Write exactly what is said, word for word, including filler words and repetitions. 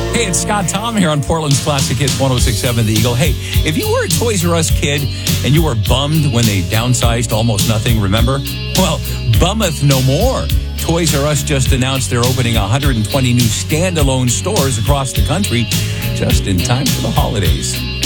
Hey, it's Scott Tom here on Portland's Classic Hits one oh six point seven The Eagle. Hey, if you were a Toys R Us kid and you were bummed when they downsized to almost nothing, remember? Well, bummeth no more. Toys R Us just announced they're opening one hundred twenty new standalone stores across the country just in time for the holidays.